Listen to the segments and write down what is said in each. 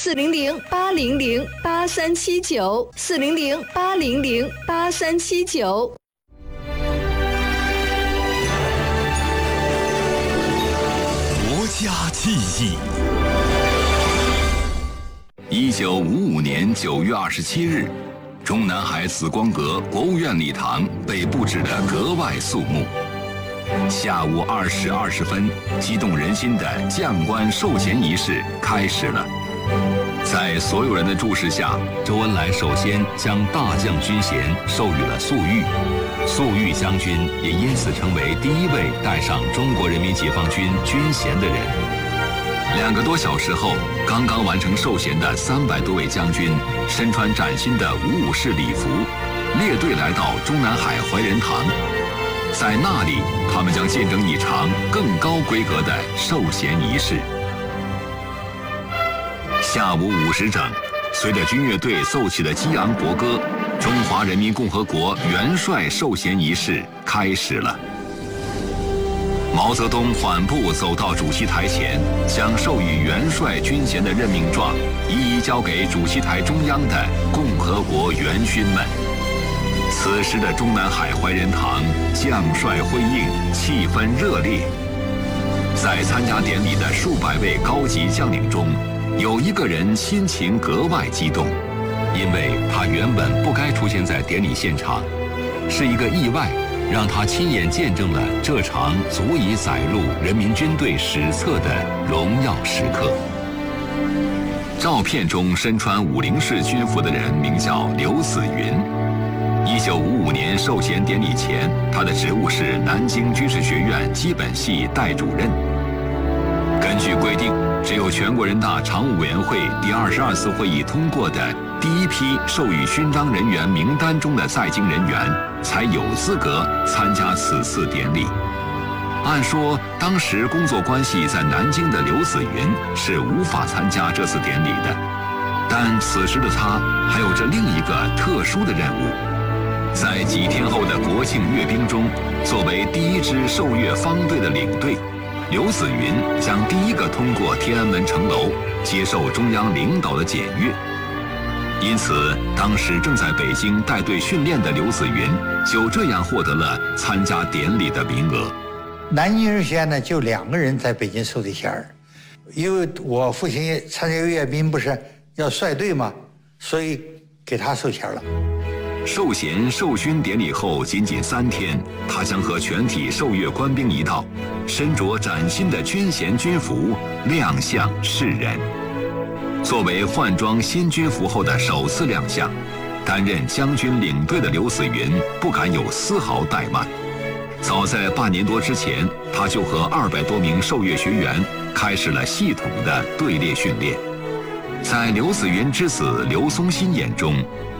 400-800-8379，400-800-8379。 国家记忆。 1955年9月27日，中南海紫光阁国务院礼堂被布置得格外肃穆。下午2时20分，激动人心的将官授衔仪式开始了。在所有人的注视下，周恩来首先将大将军衔授予了粟裕，粟裕将军也因此成为第一位戴上中国人民解放军军衔的人。2个多小时后，刚刚完成授衔的300多位将军，身穿崭新的五五式礼服，列队来到中南海怀仁堂。在那里，他们将见证一场更高规格的授衔仪式。下午5时整，随着军乐队奏起了激昂国歌，中华人民共和国元帅授衔仪式开始了。毛泽东缓步走到主席台前，将授予元帅军衔的任命状一一交给主席台中央的共和国元勋们。此时的中南海怀仁堂将帅辉映，气氛热烈。在参加典礼的数百位高级将领中，有一个人心情格外激动，因为他原本不该出现在典礼现场，是一个意外，让他亲眼见证了这场足以载入人民军队史册的荣耀时刻。照片中身穿50式军服的人名叫刘子云。1955年授衔典礼前，他的职务是南京军事学院基本系代主任。根据规定，只有全国人大常务委员会第22次会议通过的第一批授予勋章人员名单中的在京人员，才有资格参加此次典礼。按说，当时工作关系在南京的刘子云是无法参加这次典礼的，但此时的他还有着另一个特殊的任务。在几天后的国庆阅兵中，作为第一支受阅方队的领队，刘子云将第一个通过天安门城楼，接受中央领导的检阅。因此，当时正在北京带队训练的刘子云就这样获得了参加典礼的名额。 南京日学院呢，就2个人在北京授的衔儿，因为我父亲参加阅兵不是要率队嘛，所以给他授衔了。 授衔授勋典礼后仅仅3天，他将和全体受阅官兵一道，身着崭新的军衔军服亮相世人。作为换装新军服后的首次亮相，担任将军领队的刘子云不敢有丝毫怠慢。早在半年多之前，他就和200多名受阅学员开始了系统的队列训练。在刘子云之子刘松新眼中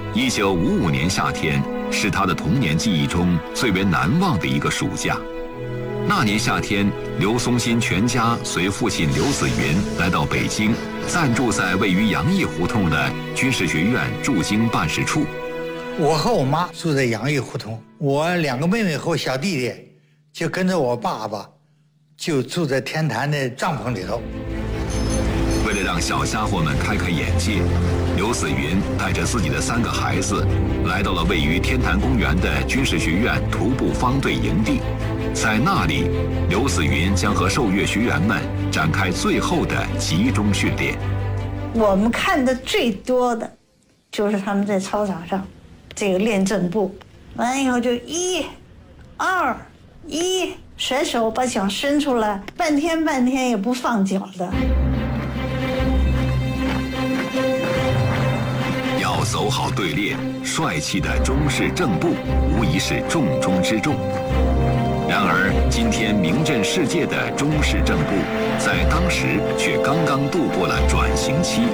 ，1955年夏天是他的童年记忆中最为难忘的一个暑假。那年夏天，刘松新全家随父亲刘子云来到北京，暂住在位于杨毅胡同的军事学院驻京办事处。 我和我妈住在杨毅胡同，我2个妹妹和我小弟弟就跟着我爸爸，就住在天坛的帐篷里头。 为了让小家伙们开开眼界，刘子云带着自己的3个孩子，来到了位于天坛公园的军事学院徒步方队营地。在那里，刘子云将和受阅学员们展开最后的集中训练。 我们看的最多的，就是他们在操场上这个练正步，完了以后就1、2、1，甩手把脚伸出来，半天也不放脚的。 要走好队列，帅气的中式正步无疑是重中之重。然而，今天名震世界的中式正步，在当时却刚刚度过了转型期。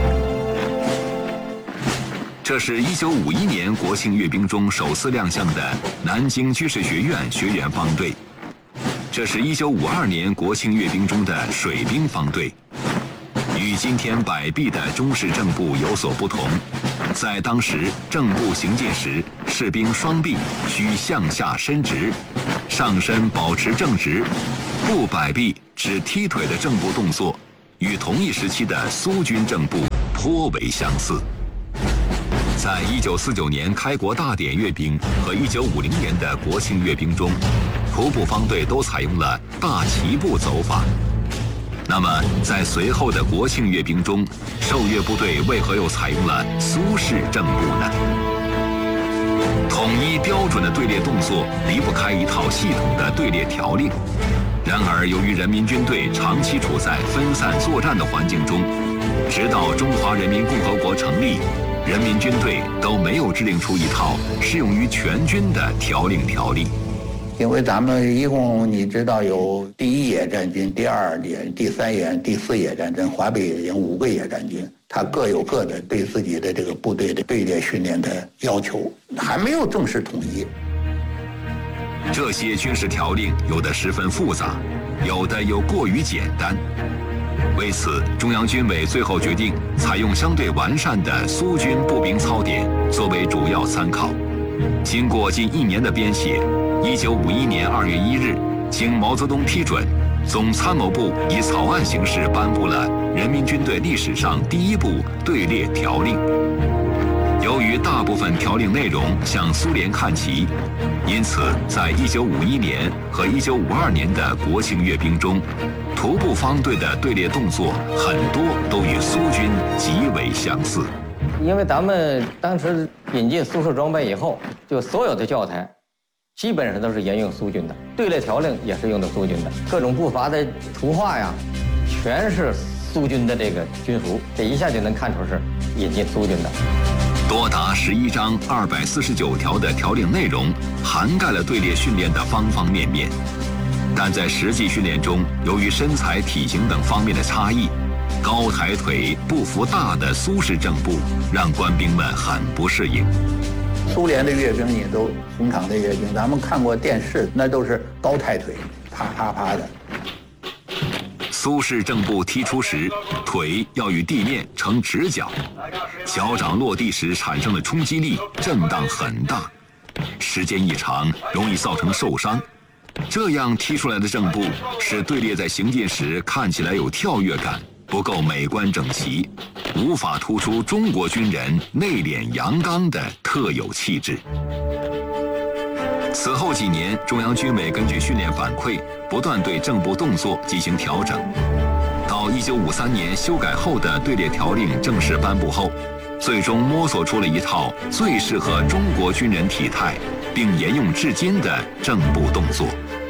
这是1951年国庆阅兵中首次亮相的南京军事学院学员方队，这是1952年国庆阅兵中的水兵方队。与今天摆臂的中式正步有所不同，在当时正步行进时，士兵双臂需向下伸直，上身保持正直，不摆臂只踢腿的正步动作，与同一时期的苏军正步颇为相似。在1949年开国大典阅兵和1950年的国庆阅兵中，徒步方队都采用了大齐步走法。那么，在随后的国庆阅兵中，受阅部队为何又采用了苏式正步呢？统一标准的队列动作离不开一套系统的队列条令。然而，由于人民军队长期处在分散作战的环境中，直到中华人民共和国成立，人民军队都没有制定出一套适用于全军的条令条例。 因为咱们一共你知道有第1野战军、第2野、第3野、第4野战军、华北野营5个野战军，它各有各的对自己的这个部队的队列训练的要求，还没有正式统一。 这些军事条令有的十分复杂，有的又过于简单。为此，中央军委最后决定采用相对完善的苏军步兵操典作为主要参考。经过近1年的编写，1951年2月1日，经毛泽东批准，总参谋部以草案形式颁布了人民军队历史上第1部队列条令。由于大部分条令内容向苏联看齐，因此在1951年和1952年的国庆阅兵中，徒步方队的队列动作很多都与苏军极为相似。 因为咱们当时引进苏式装备以后，就所有的教材基本上都是沿用苏军的，队列条令也是用的苏军的，各种步伐的图画呀，全是苏军的这个军服，这一下就能看出是引进苏军的。 多达11章249条的条令内容，涵盖了队列训练的方方面面。但在实际训练中，由于身材、体型等方面的差异，高抬腿、步幅大的苏式正步让官兵们很不适应。 苏联的阅兵也都红场的阅兵，咱们看过电视，那都是高抬腿，啪啪啪的。 苏式正步踢出时，腿要与地面成直角，脚掌落地时产生的冲击力震荡很大，时间一长容易造成受伤。这样踢出来的正步使队列在行进时看起来有跳跃感，不够美观整齐，无法突出中国军人内敛阳刚的特有气质。此后几年，中央军委根据训练反馈，不断对正步动作进行调整。到1953年修改后的队列条令正式颁布后，最终摸索出了一套最适合中国军人体态，并沿用至今的正步动作。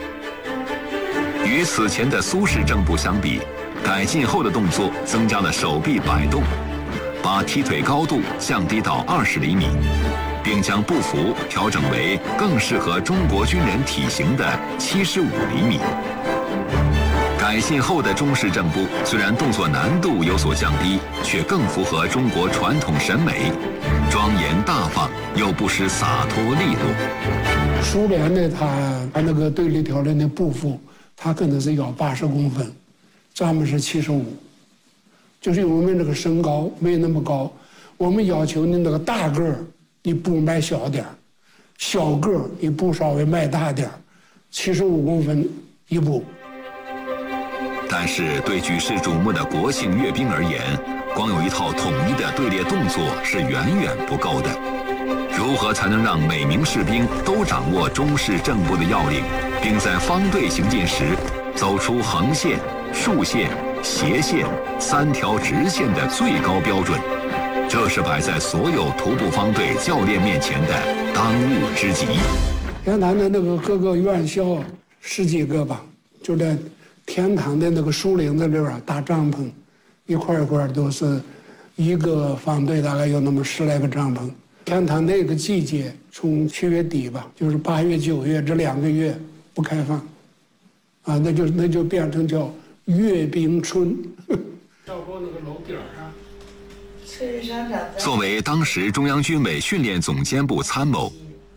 与此前的苏式正步相比，改进后的动作增加了手臂摆动，把踢腿高度降低到20厘米，并将步幅调整为更适合中国军人体型的75厘米。改进后的中式正步虽然动作难度有所降低，却更符合中国传统审美，庄严大方又不失洒脱利落。 苏联呢，他那个队列条令的步幅，他可能是要80公分，咱们是75，就是我们这个身高没那么高，我们要求你那个大个儿你步迈小点儿，小个儿你步稍微迈大点儿，75公分一步。 但是对举世瞩目的国庆阅兵而言，光有一套统一的队列动作是远远不够的。如何才能让每名士兵都掌握中式正步的要领，并在方队行进时走出横线、竖线、斜线3条直线的最高标准？这是摆在所有徒步方队教练面前的当务之急。 天坛的那个各个院校10几个吧，就在天堂的那个树林子里边搭帐篷，一块一块都是一个方队，大概有那么10来个帐篷。天坛那个季节从7月底吧，就是8月9月这2个月不开放，啊，那就变成叫阅兵春。跳过那个楼顶上。 作为当时中央军委训练总监部参谋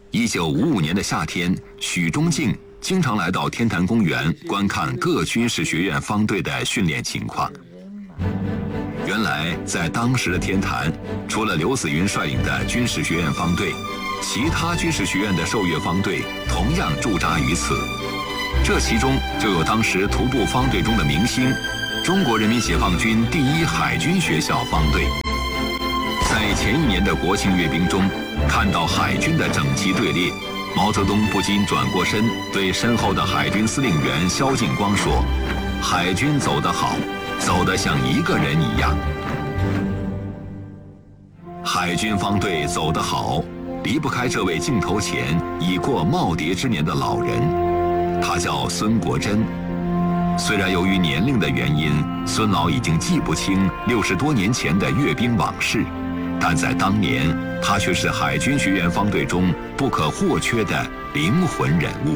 ，1955年的夏天，许忠敬经常来到天坛公园观看各军事学院方队的训练情况。原来，在当时的天坛，除了刘子云率领的军事学院方队，其他军事学院的受阅方队同样驻扎于此。这其中就有当时徒步方队中的明星，中国人民解放军第1海军学校方队。 在前一年的国庆阅兵中，看到海军的整齐队列，毛泽东不禁转过身，对身后的海军司令员萧劲光说：“海军走得好，走得像一个人一样。”海军方队走得好，离不开这位镜头前已过耄耋之年的老人，他叫孙国珍。虽然由于年龄的原因，孙老已经记不清60多年前的阅兵往事，但在当年，他却是海军学员方队中不可或缺的灵魂人物。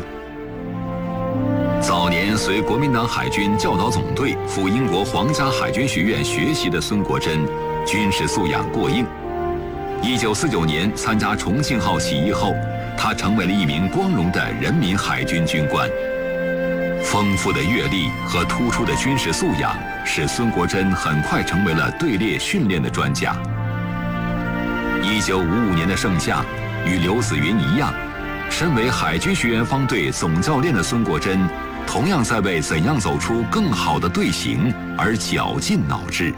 早年随国民党海军教导总队赴英国皇家海军学院学习的孙国珍，军事素养过硬。1949年参加重庆号起义后，他成为了一名光荣的人民海军军官。丰富的阅历和突出的军事素养，使孙国珍很快成为了队列训练的专家。1955年的盛夏，与刘子云一样，身为海军学员方队总教练的孙国珍，同样在为怎样走出更好的队形而绞尽脑汁。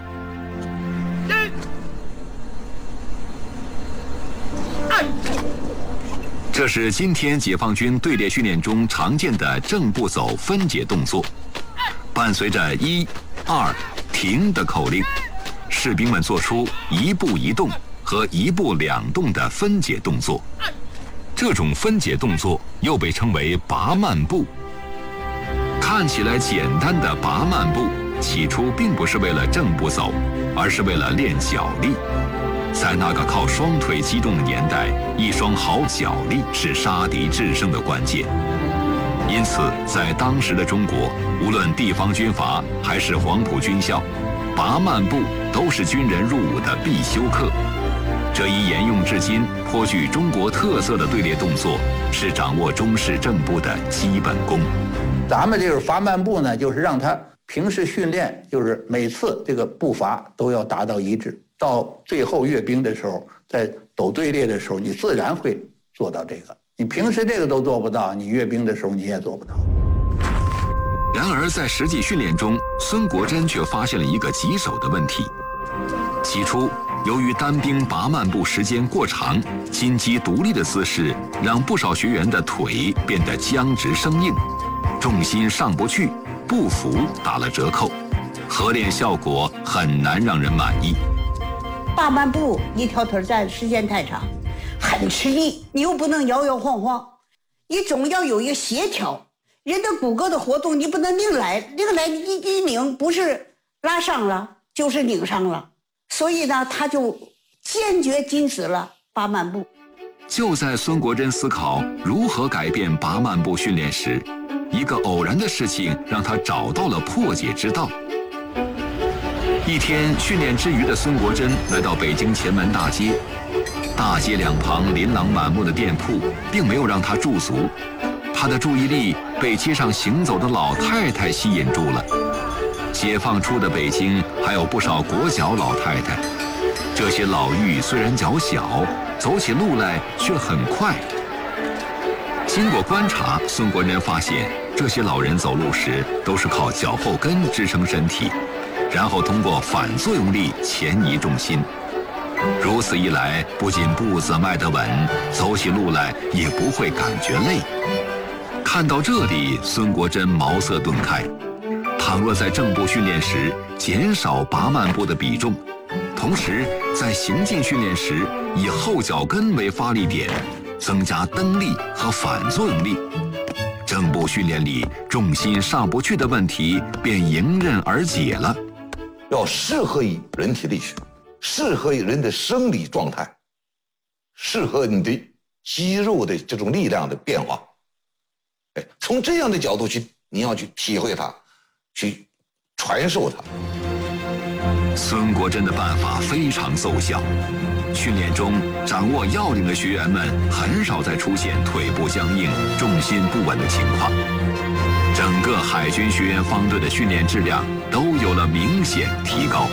这是今天解放军队列训练中常见的正步走分解动作，伴随着1、2、停的口令，士兵们做出1步1动和1步2动的分解动作。这种分解动作又被称为拔慢步。看起来简单的拔慢步，起初并不是为了正步走，而是为了练脚力。在那个靠双腿击中的年代，一双好脚力是杀敌制胜的关键。因此，在当时的中国，无论地方军阀还是黄埔军校，拔慢步都是军人入伍的必修课。这一沿用至今、颇具中国特色的队列动作，是掌握中式正步的基本功。 咱们这个拔慢步呢，就是让他平时训练，就是每次这个步伐都要达到一致。到最后阅兵的时候，在走队列的时候，你自然会做到这个。你平时这个都做不到，你阅兵的时候你也做不到。 然而，在实际训练中，孙国珍却发现了一个棘手的问题。起初，由于单兵拔慢步时间过长，金鸡独立的姿势让不少学员的腿变得僵直生硬，重心上不去，步幅打了折扣，合练效果很难让人满意。 拔慢步一条腿站时间太长，很吃力，你又不能摇摇晃晃，你总要有一个协调。人的骨骼的活动你不能拧来一拧，不是拉伤了就是拧伤了，所以呢他就坚决禁止了拔慢步。 就在孙国珍思考如何改变拔慢步训练时，一个偶然的事情让他找到了破解之道。一天训练之余的孙国珍来到北京前门大街，大街两旁琳琅满目的店铺并没有让他驻足，他的注意力被街上行走的老太太吸引住了。解放初的北京还有不少裹脚老太太，这些老妪虽然脚小，走起路来却很快。经过观察，孙国珍发现这些老人走路时都是靠脚后跟支撑身体，然后通过反作用力前移重心。如此一来，不仅步子迈得稳，走起路来也不会感觉累。看到这里，孙国珍茅塞顿开。倘若在正步训练时减少拔慢步的比重，同时在行进训练时以后脚跟为发力点，增加蹬力和反作用力，正步训练里重心上不去的问题便迎刃而解了。 要适合于人体力学，适合于人的生理状态，适合你的肌肉的这种力量的变化。从这样的角度去，你要去体会它，去传授它。 孙国珍的办法非常奏效，训练中掌握要领的学员们很少再出现腿部僵硬、重心不稳的情况。整个海军学员方队的训练质量都有了明显提高。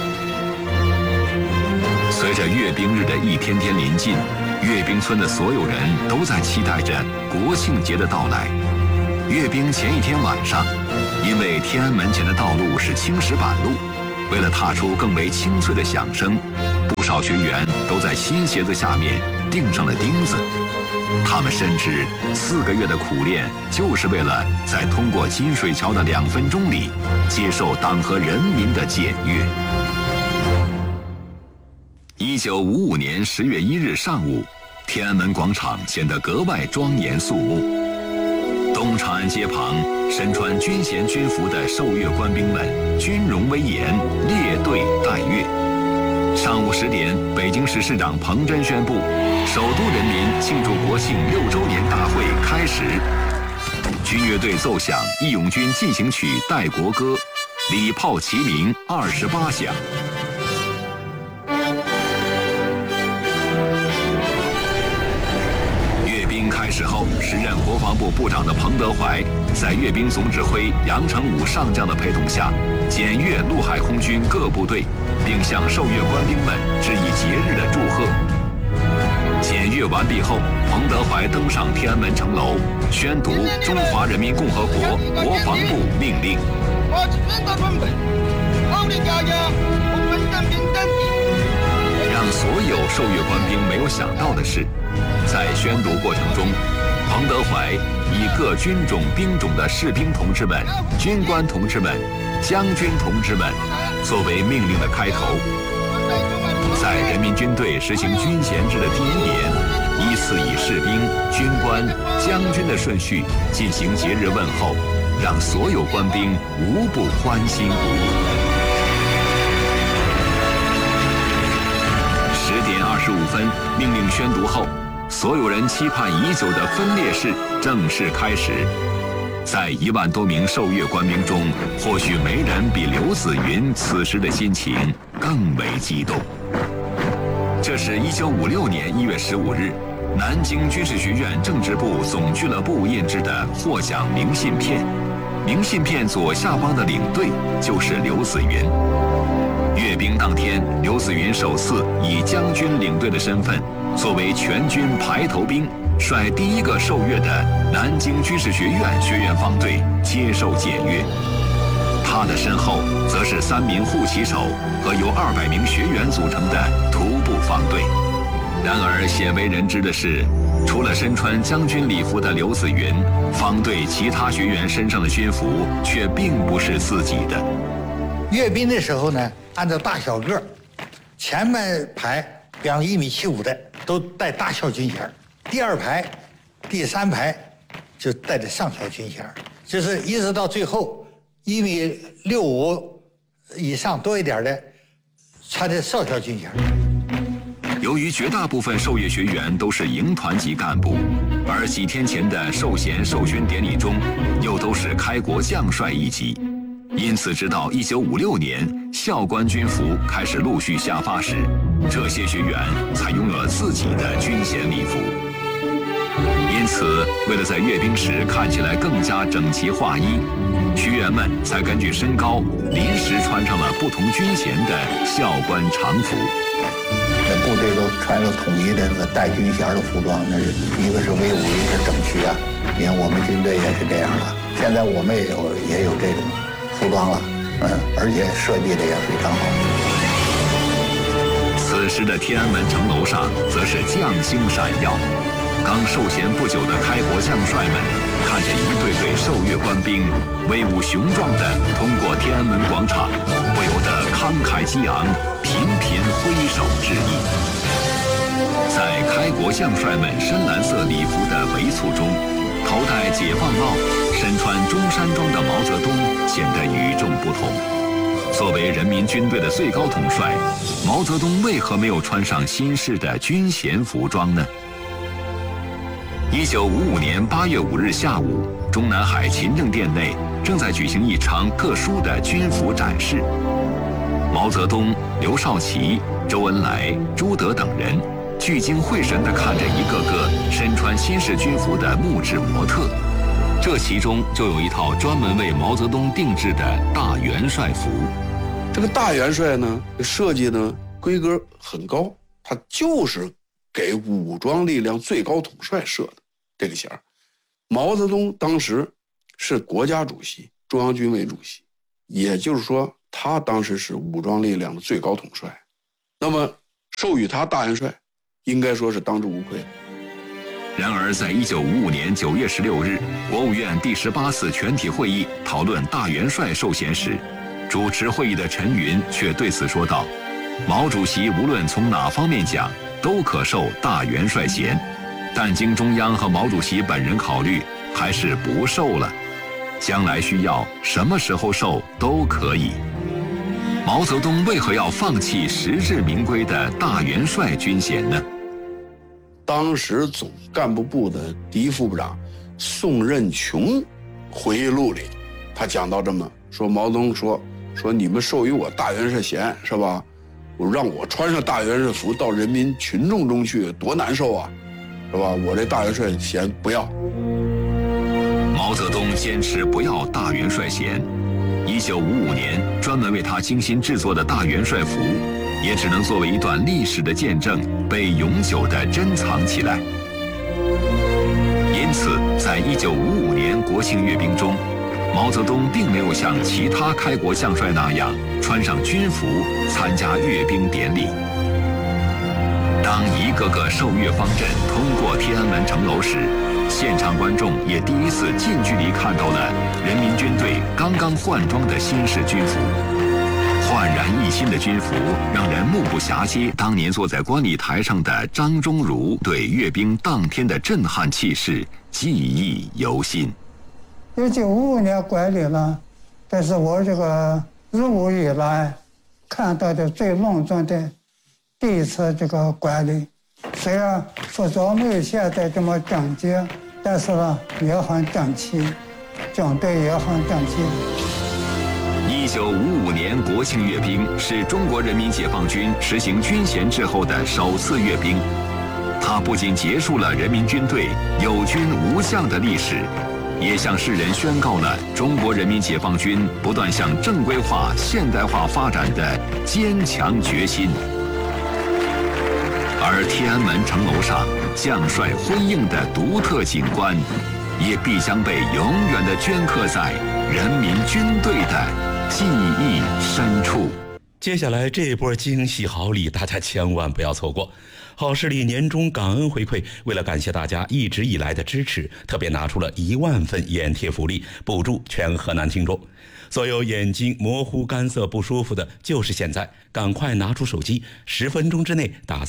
随着阅兵日的一天天临近，阅兵村的所有人都在期待着国庆节的到来。阅兵前一天晚上，因为天安门前的道路是青石板路，为了踏出更为清脆的响声，不少学员都在新鞋子下面钉上了钉子。他们深知4个月的苦练，就是为了在通过金水桥的2分钟里，接受党和人民的检阅。1955年10月1日上午，天安门广场显得格外庄严肃穆。东长安街旁，身穿军衔军服的受阅官兵们军容威严，列队待阅。上午10点，北京市市长彭真宣布，首都人民庆祝国庆6周年大会开始。军乐队奏响《义勇军进行曲》代国歌，礼炮齐鸣28响。阅兵开始后，时任国防部部长的彭德怀在阅兵总指挥杨成武上将的陪同下，检阅陆海空军各部队，并向受阅官兵们致以节日的祝贺。检阅完毕后，彭德怀登上天安门城楼，宣读《中华人民共和国国防部命令》。让所有受阅官兵没有想到的是，在宣读过程中，彭德怀以各军种兵种的士兵同志们、军官同志们、将军同志们作为命令的开头。在人民军队实行军衔制的第1年，依次以士兵、军官、将军的顺序进行节日问候，让所有官兵无不欢欣鼓舞。10点25分，命令宣读后，所有人期盼已久的分列式正式开始。在1万多名受阅官兵中，或许没人比刘子云此时的心情更为激动。这是1956年1月15日，南京军事学院政治部总俱乐部印制的获奖明信片。明信片左下方的领队就是刘子云。阅兵当天，刘子云首次以将军领队的身份，作为全军排头兵，率第1个受阅的南京军事学院学员方队接受检阅。他的身后则是3名护旗手和由200名学员组成的徒步方队。然而鲜为人知的是，除了身穿将军礼服的刘子云，方队其他学员身上的军服却并不是自己的。 阅兵的时候呢，按照大小个，前面排比方1.75米的都带大小军衔，第2排、第3排就带着上小军衔，就是一直到最后1.65米以上多一点的穿着少小军衔。 由于绝大部分受阅学员都是营团级干部，而几天前的授衔授勋典礼中又都是开国将帅一级，因此直到1956年校官军服开始陆续下发时，这些学员才拥有了自己的军衔礼服。因此，为了在阅兵时看起来更加整齐划一，学员们才根据身高临时穿上了不同军衔的校官常服。 部队都穿着统一的那个带军衔的服装，那是一个是威武，一个是整齐啊。你看我们军队也是这样了，现在我们也有这种服装了，而且设计的也非常好。 此时的天安门城楼上则是将星闪耀，刚受衔不久的开国将帅们看着一队队受阅官兵威武雄壮地通过天安门广场，不由得慷慨激昂，频频挥手致意。在开国将帅们深蓝色礼服的围簇中，头戴解放帽、身穿中山装的毛泽东显得与众不同。作为人民军队的最高统帅，毛泽东为何没有穿上新式的军衔服装呢？1955年8月5日下午，中南海勤政殿内正在举行一场特殊的军服展示。毛泽东、刘少奇、周恩来、朱德等人聚精会神地看着一个个身穿新式军服的木质模特，这其中就有一套专门为毛泽东定制的大元帅服。 这个大元帅呢，设计呢规格很高，它就是给武装力量最高统帅设的这个衔儿。毛泽东当时是国家主席、中央军委主席，也就是说他当时是武装力量的最高统帅。那么授予他大元帅，应该说是当之无愧。 然而，在1955年9月16日，国务院第18次全体会议讨论大元帅授衔时，主持会议的陈云却对此说道：“毛主席无论从哪方面讲，都可授大元帅衔，但经中央和毛主席本人考虑，还是不授了。将来需要什么时候授都可以。”毛泽东为何要放弃实至名归的大元帅军衔呢？ 当时总干部部的第一副部长宋任穷回忆录里，他讲到这么说：毛泽东说你们授予我大元帅衔是吧？让我穿上大元帅服到人民群众中去，多难受啊，是吧？我这大元帅衔不要。 毛泽东坚持不要大元帅衔。1955年专门为他精心制作的大元帅服，也只能作为一段历史的见证，被永久地珍藏起来。因此，在1955年国庆阅兵中，毛泽东并没有像其他开国将帅那样穿上军服参加阅兵典礼。当一个个受阅方阵通过天安门城楼时，现场观众也第一次近距离看到了人民军队刚刚换装的新式军服。焕然一新的军服让人目不暇接，当年坐在观礼台上的张忠儒对阅兵当天的震撼气势记忆犹新。 1955年观礼了，这是我这个入伍以来看到的最隆重的第一次这个观礼。虽然服装没有现在这么整洁，但是呢也很整齐，军队也很整齐。 1955年国庆阅兵是中国人民解放军实行军衔制后的首次阅兵，它不仅结束了人民军队有军无将的历史，也向世人宣告了中国人民解放军不断向正规化、现代化发展的坚强决心。而天安门城楼上将帅辉映的独特景观，也必将被永远地镌刻在人民军队的记忆深处。 接下来这波惊喜好礼，大家千万不要错过。好视力年终感恩回馈，为了感谢大家一直以来的支持，特别拿出了1万份眼贴福利，补助全河南听众。所有眼睛模糊、干涩、不舒服的，就是现在，赶快拿出手机，10分钟之内打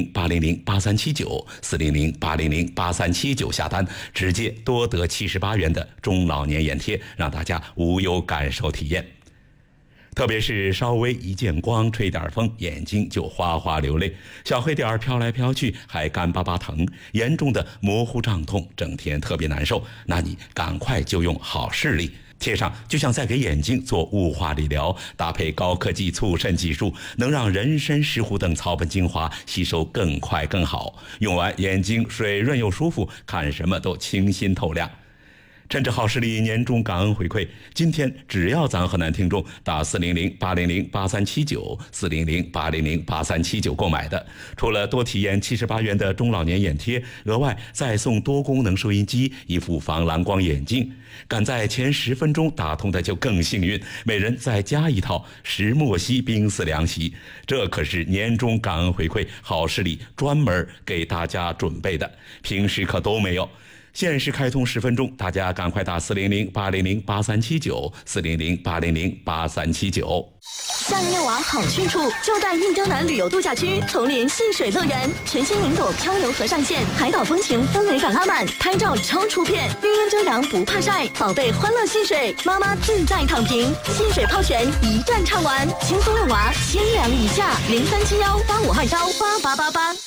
400-800-8379，400-800-8379下单，直接多得78元的中老年眼贴，让大家无忧感受体验。特别是稍微一见光，吹点风，眼睛就哗哗流泪，小黑点飘来飘去，还干巴巴疼，严重的模糊胀痛，整天特别难受，那你赶快就用好视力贴上，就像在给眼睛做雾化理疗，搭配高科技促渗技术，能让人参、石斛等草本精华吸收更快更好，用完眼睛水润又舒服，看什么都清新透亮。趁着好视力年终感恩回馈，今天只要咱河南听众打400-800-8379， 400-800-8379购买的，除了多体验78元的中老年眼贴，额外再送多功能收音机、一副防蓝光眼镜。赶在前10分钟打通的就更幸运，每人再加一套石墨烯冰丝凉席。这可是年终感恩回馈，好视力专门给大家准备的，平时可都没有。限时开通10分钟，大家赶快打400-800-8379， 400-800-8379。 夏日玩好去处，就在印江南旅游度假区丛林戏水乐园，全新云朵漂流河上线，海岛风情氛围感拉满，拍照超出片，绿荫遮阳不怕晒，宝贝欢乐戏水，妈妈自在躺平，戏水泡泉一站唱完，轻松遛娃，千两以下，037185288888。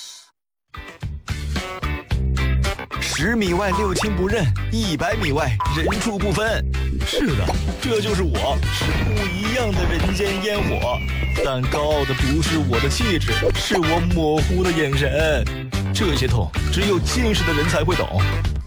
10米外六亲不认，100米外人畜不分。是的，这就是我，是不一样的人间烟火。但高傲的不是我的气质，是我模糊的眼神。这些痛只有近视的人才会懂。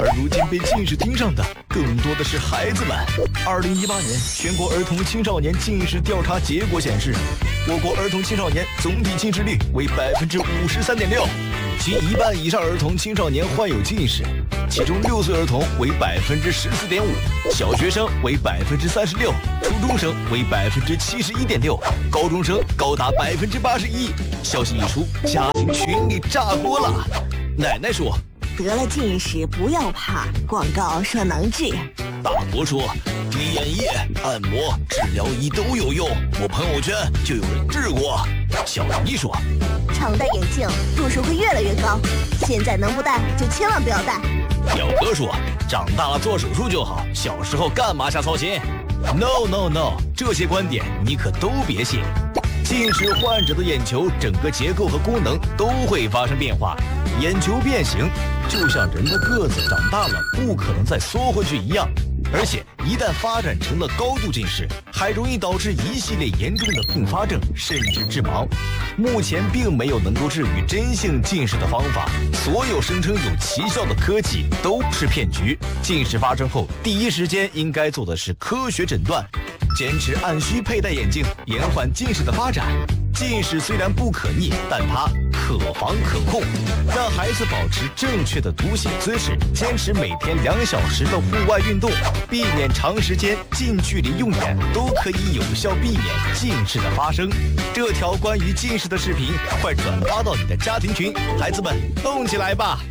而如今被近视盯上的更多的是孩子们。2018年全国儿童青少年近视调查结果显示，我国儿童青少年总体近视率为53.6%，其一半以上儿童青少年患有近视，其中6岁儿童为14.5%，小学生为36%，初中生为71.6%，高中生高达81%。消息一出，家庭群里炸锅了。奶奶说， 得了近视不要怕，广告说能治。 大伯说，滴眼液、按摩、治疗仪都有用，我朋友圈就有人治过。小姨说， 常戴眼镜度数会越来越高，现在能不戴就千万不要戴。 表哥说，长大了做手术就好，小时候干嘛瞎操心。 No， 这些观点你可都别信。近视患者的眼球整个结构和功能都会发生变化，眼球变形就像人的个子长大了不可能再缩回去一样，而且一旦发展成了高度近视，还容易导致一系列严重的并发症，甚至致盲。目前并没有能够治愈真性近视的方法，所有声称有奇效的科技都是骗局。近视发生后，第一时间应该做的是科学诊断，坚持按需佩戴眼镜，延缓近视的发展。近视虽然不可逆，但它可防可控。让孩子保持正确的读写姿势，坚持每天2小时的户外运动，避免长时间近距离用眼，都可以有效避免近视的发生。这条关于近视的视频，快转发到你的家庭群，孩子们动起来吧！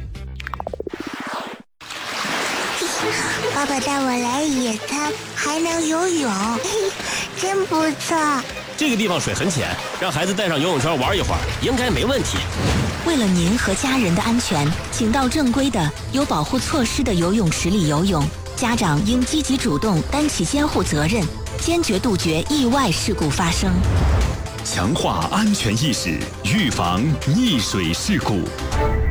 爸爸带我来野餐，还能游泳，真不错。 这个地方水很浅，让孩子带上游泳圈玩一会儿，应该没问题。 为了您和家人的安全，请到正规的、有保护措施的游泳池里游泳。家长应积极主动，担起监护责任，坚决杜绝意外事故发生。 强化安全意识，预防溺水事故。